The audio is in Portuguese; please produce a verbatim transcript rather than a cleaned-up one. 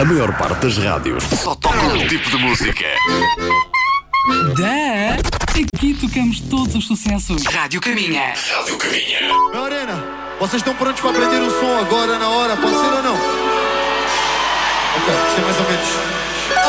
A maior parte das rádios só toca um tipo de música. Dá! Aqui tocamos todos os sucessos. Rádio Caminha. Rádio Caminha. Meu Arena, vocês estão prontos para aprender o som agora, na hora? Pode ser ou não? Ok, isto é mais ou menos.